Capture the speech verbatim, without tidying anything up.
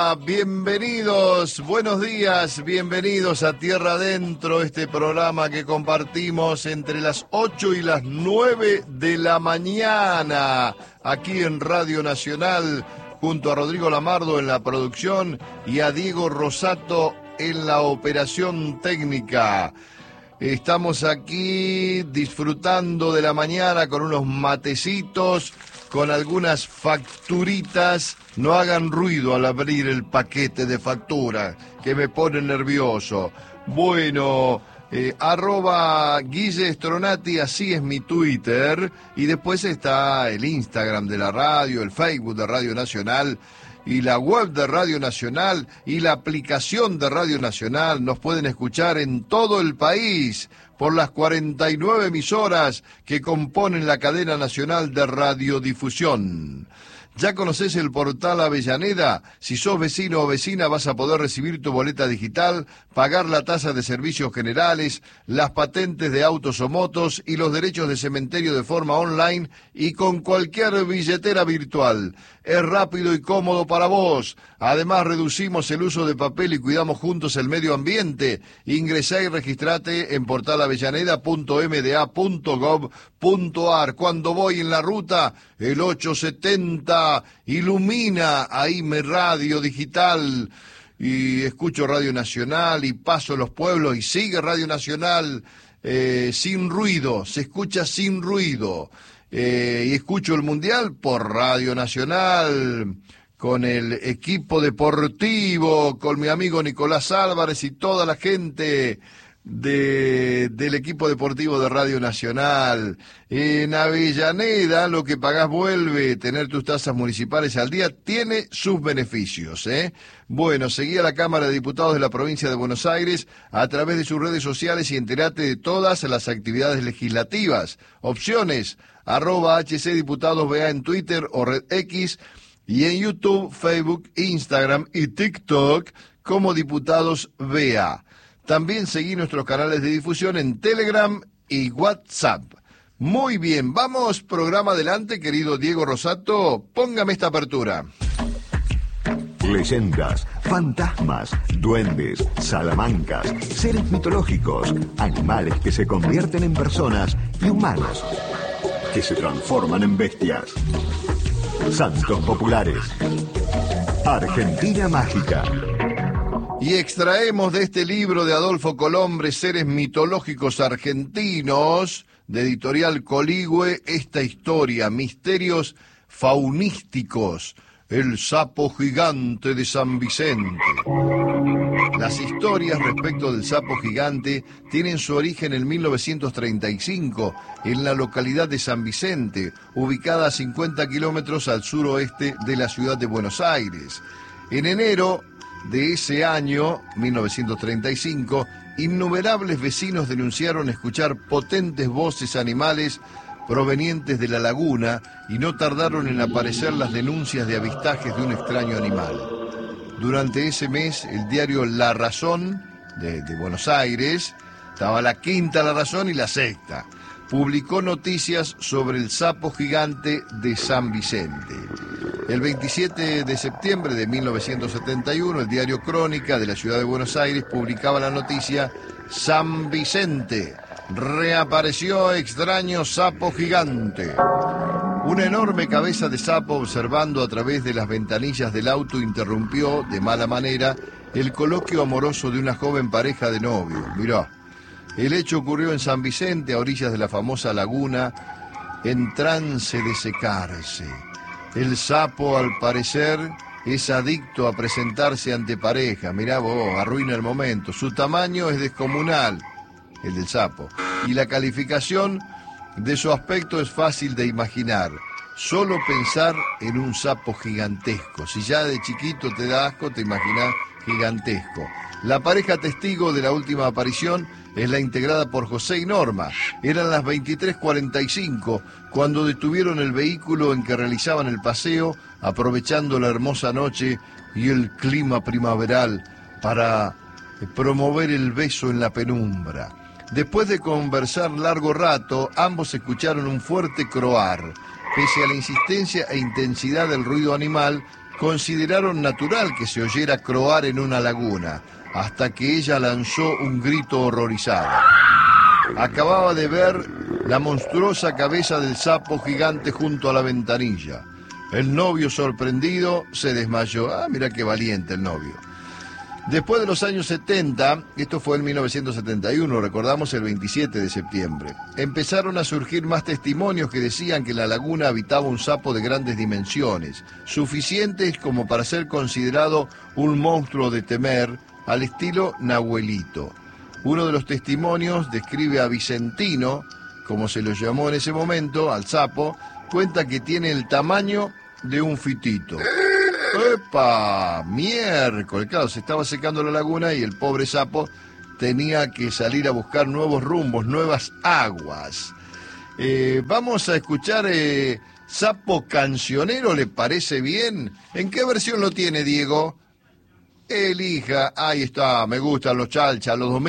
Bienvenidos, buenos días, bienvenidos a Tierra Adentro, este programa que compartimos entre las ocho y las nueve de la mañana, aquí en Radio Nacional, junto a Rodrigo Lamardo en la producción y a Diego Rosato en la operación técnica. Estamos aquí disfrutando de la mañana con unos matecitos, con algunas facturitas. No hagan ruido al abrir el paquete de factura, que me pone nervioso. Bueno, eh, arroba Guille Stronati, así es mi Twitter. Y después está el Instagram de la radio, el Facebook de Radio Nacional, y la web de Radio Nacional, y la aplicación de Radio Nacional. Nos pueden escuchar en todo el país por las cuarenta y nueve emisoras que componen la cadena nacional de radiodifusión. ¿Ya conocés el portal Avellaneda? Si sos vecino o vecina vas a poder recibir tu boleta digital, pagar la tasa de servicios generales, las patentes de autos o motos y los derechos de cementerio de forma online y con cualquier billetera virtual. Es rápido y cómodo para vos. Además reducimos el uso de papel y cuidamos juntos el medio ambiente. Ingresá y registrate en portal avellaneda punto m d a punto gov punto a r. Cuando voy en la ruta, el ochocientos setenta ilumina ahí mi radio digital y escucho Radio Nacional y paso los pueblos y sigue Radio Nacional eh, sin ruido, se escucha sin ruido. Eh, y escucho el Mundial por Radio Nacional, con el equipo deportivo, con mi amigo Nicolás Álvarez y toda la gente de, del equipo deportivo de Radio Nacional. En Avellaneda, lo que pagás vuelve. Tener tus tasas municipales al día tiene sus beneficios, ¿eh? Bueno, seguí a la Cámara de Diputados de la provincia de Buenos Aires a través de sus redes sociales y entérate de todas las actividades legislativas. Opciones: arroba H C Diputados B A en Twitter o Red X, y en YouTube, Facebook, Instagram y TikTok como Diputados B A. También seguí nuestros canales de difusión en Telegram y WhatsApp. Muy bien, vamos, programa adelante, querido Diego Rosato, póngame esta apertura. Leyendas, fantasmas, duendes, salamancas, seres mitológicos, animales que se convierten en personas y humanos que se transforman en bestias. Santos populares. Argentina mágica. Y extraemos de este libro de Adolfo Colombre, Seres mitológicos argentinos, de Editorial Coligüe, esta historia, misterios faunísticos, el sapo gigante de San Vicente. Las historias respecto del sapo gigante tienen su origen en mil novecientos treinta y cinco, en la localidad de San Vicente, ubicada a cincuenta kilómetros al suroeste de la ciudad de Buenos Aires. En enero de ese año, mil novecientos treinta y cinco, innumerables vecinos denunciaron escuchar potentes voces animales provenientes de la laguna y no tardaron en aparecer las denuncias de avistajes de un extraño animal. Durante ese mes, el diario La Razón de, de Buenos Aires, estaba la quinta La Razón y la sexta, publicó noticias sobre el sapo gigante de San Vicente. El veintisiete de septiembre de mil novecientos setenta y uno, el diario Crónica de la ciudad de Buenos Aires publicaba la noticia: San Vicente, reapareció extraño sapo gigante. Una enorme cabeza de sapo observando a través de las ventanillas del auto interrumpió de mala manera el coloquio amoroso de una joven pareja de novios. Mirá, el hecho ocurrió en San Vicente, a orillas de la famosa laguna, en trance de secarse. El sapo, al parecer, es adicto a presentarse ante pareja. Mirá vos, arruina el momento. Su tamaño es descomunal, el del sapo, y la calificación de su aspecto es fácil de imaginar. Solo pensar en un sapo gigantesco. Si ya de chiquito te da asco, te imaginás gigantesco. La pareja testigo de la última aparición es la integrada por José y Norma. Eran las veintitrés cuarenta y cinco cuando detuvieron el vehículo en que realizaban el paseo, aprovechando la hermosa noche y el clima primaveral para promover el beso en la penumbra. Después de conversar largo rato, ambos escucharon un fuerte croar. Pese a la insistencia e intensidad del ruido animal, consideraron natural que se oyera croar en una laguna, hasta que ella lanzó un grito horrorizado. Acababa de ver la monstruosa cabeza del sapo gigante junto a la ventanilla. El novio, sorprendido, se desmayó. Ah, mira qué valiente el novio. Después de los años setenta, esto fue en mil novecientos setenta y uno, recordamos el veintisiete de septiembre, empezaron a surgir más testimonios que decían que en la laguna habitaba un sapo de grandes dimensiones, suficientes como para ser considerado un monstruo de temer, al estilo Nahuelito. Uno de los testimonios describe a Vicentino, como se lo llamó en ese momento, al sapo, cuenta que tiene el tamaño de un fitito. ¡Epa! Miércoles, claro, se estaba secando la laguna y el pobre sapo tenía que salir a buscar nuevos rumbos, nuevas aguas. Eh, vamos a escuchar eh, Sapo Cancionero, ¿le parece bien? ¿En qué versión lo tiene, Diego? Elija, ahí está, me gustan los chalchas, los domingos.